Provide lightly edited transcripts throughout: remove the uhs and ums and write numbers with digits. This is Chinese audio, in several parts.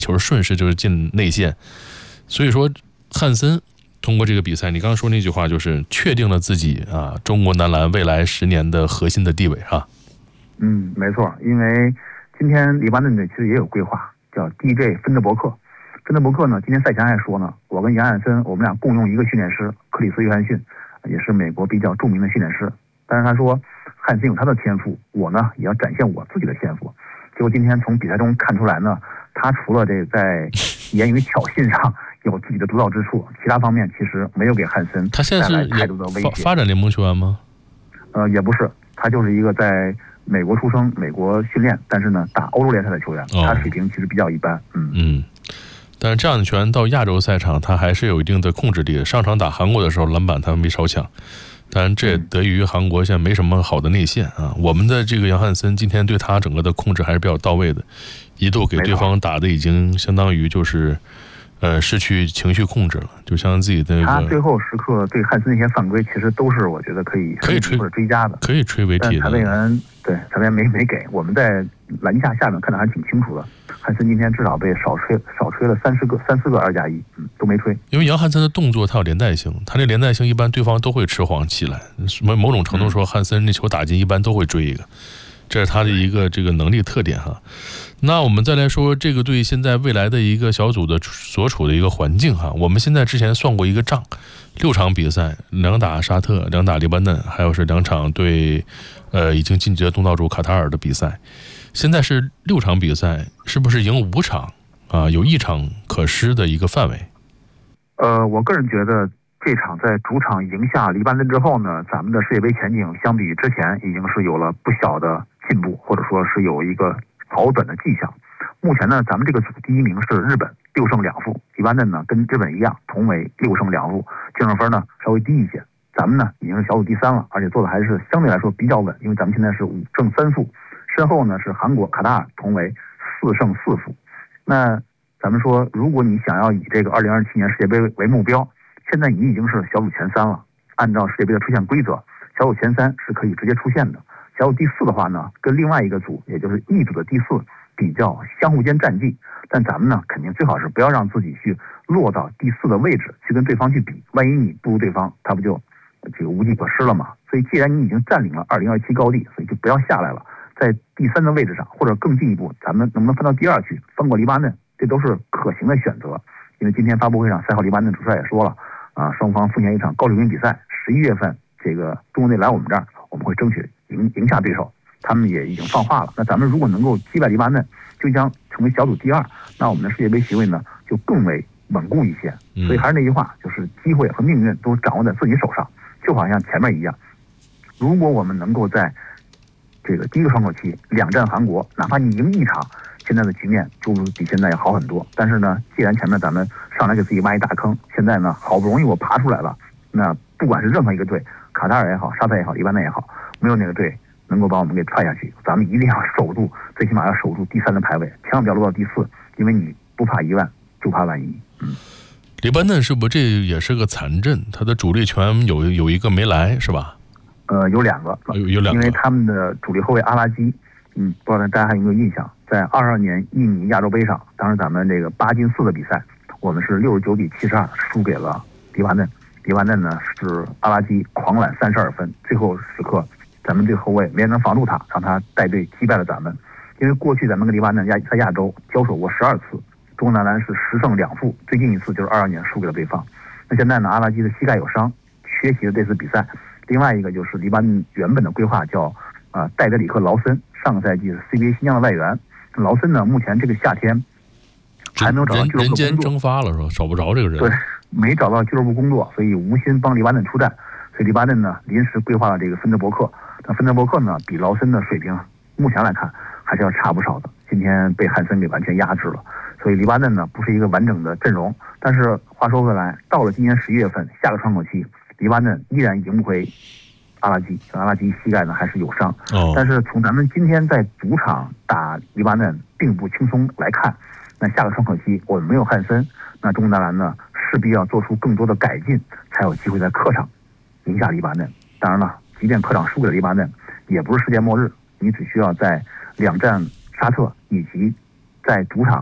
球顺势就是进内线。所以说汉森通过这个比赛，你刚刚说那句话就是确定了自己中国男篮未来10年的核心的地位哈。 没错，因为今天黎巴嫩队其实也有规划，叫 DJ 芬德伯克。芬德伯克呢，今天赛前还说呢，我跟杨汉森我们俩共用一个训练师，克里斯约翰逊，也是美国比较著名的训练师。但是他说汉森有他的天赋，我呢也要展现我自己的天赋。结果今天从比赛中看出来呢，他除了这在言语挑衅上有自己的独到之处，其他方面其实没有给汉森带来太多的威胁。 发展联盟球员吗？ 也不是，他就是一个在美国出生、美国训练，但是呢打欧洲联赛的球员，他水平其实比较一般。 但是这样的球员到亚洲赛场，他还是有一定的控制力。上场打韩国的时候，篮板他没少抢。当然，这也得益于韩国现在没什么好的内线啊。我们的这个杨汉森今天对他整个的控制还是比较到位的，一度给对方打的已经相当于就是失去情绪控制了，就像自己的他最后时刻对汉森那些犯规，其实都是我觉得可以吹或者追加的， 可以吹为题的。 裁判员裁判员没给，我们在篮下下面看得还挺清楚的。汉森今天至少被少吹了3、4个2+1，都没吹。 因为杨汉森的动作他有连带性，他这连带性一般对方都会迟缓起来。某种程度说，汉森那球打进一般都会追一个，这是他的一个这个能力特点哈。那我们再来说这个队现在未来的一个小组的所处的一个环境哈。我们现在之前算过一个账，6场比赛，2打沙特，2打黎巴嫩，还有是2场对已经晋级的东道主卡塔尔的比赛。现在是6场比赛，是不是赢5场有1场可失的一个范围？ 我个人觉得这场在主场赢下黎巴嫩之后呢，咱们的世界杯前景相比于之前已经是有了不小的进步，或者说是有一个好转的迹象。目前呢，咱们这个组第1名是日本，6胜2负，黎巴嫩呢跟日本一样，同为6胜2负，净胜分呢稍微低一些。咱们呢已经是小组第3了，而且做的还是相对来说比较稳，因为咱们现在是5胜3负，身后呢是韩国、卡塔尔，同为4胜4负。那咱们说，如果你想要以这个2027年世界杯为目标，现在你已经是小组前3了。按照世界杯的出线规则，小组前3是可以直接出线的。小组第4的话呢，跟另外一个组，也就是 E 组的第4比较相互间战绩，但咱们呢肯定最好是不要让自己去落到第4的位置去跟对方去比，万一你不如对方，他不就这个无计可施了嘛？所以既然你已经占领了2027高地，所以就不要下来了，在第3的位置上，或者更进一步，咱们能不能翻到第2去，翻过黎巴嫩，这都是可行的选择。因为今天发布会上，赛后黎巴嫩主帅也说了双方赴前一场高水平比赛，11月份这个中国队来我们这儿，我们会争取赢下对手。他们也已经放话了，那咱们如果能够击败黎巴嫩，就将成为小组第2，那我们的世界杯席位呢就更为稳固一些。所以还是那句话，就是机会和命运都掌握在自己手上，就好像前面一样，如果我们能够在这个第1个窗口期2战韩国，哪怕你赢1场，现在的局面就比现在要好很多。但是呢，既然前面咱们上来给自己挖一大坑，现在呢好不容易我爬出来了，那不管是任何一个队，卡塔尔也好，沙特也好，黎巴嫩也好，没有哪个队能够把我们给踹下去。咱们一定要守住，最起码要守住第3的排位，千万不要落到第4，因为你不怕1万，就怕万一。 黎巴嫩是不是这也是个残阵？他的主力球员有一个没来是吧？ 有2个， 有2个， 因为他们的主力后卫阿拉基，不知道大家还有没有印象，在22年印尼亚洲杯上，当时咱们这个8进4的比赛，我们是69比72输给了黎巴嫩。黎巴嫩呢是阿拉基狂揽32分，最后时刻咱们这个后卫没人能防住他，让他带队击败了咱们。因为过去咱们跟黎巴嫩在亚洲交手过12次，中国男篮是10胜2负，最近一次就是22年输给了对方。那现在呢，阿拉基的膝盖有伤，缺席了这次比赛。另外一个就是黎巴嫩原本的规划叫戴德里克·劳森，上个赛季是 CBA 新疆的外援。劳森呢，目前这个夏天还没有找到俱乐部工作， 人间蒸发了是吧？找不着这个人。 对，没找到俱乐部工作，所以无心帮黎巴嫩出战。所以黎巴嫩呢，临时规划了这个芬德伯克。那芬德伯克呢，比劳森的水平目前来看还是要差不少的。今天被汉森给完全压制了，所以黎巴嫩呢不是一个完整的阵容。但是话说回来，到了今年11月份下个窗口期，黎巴嫩依然赢不回阿拉基，阿拉基膝盖呢还是有伤。但是从咱们今天在主场打黎巴嫩并不轻松来看，那下个窗口期我们没有汉森，那中国男篮呢势必要做出更多的改进，才有机会在客场赢下黎巴嫩。当然了，即便客场输给了黎巴嫩，也不是世界末日，你只需要在2战沙特以及在主场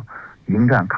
迎战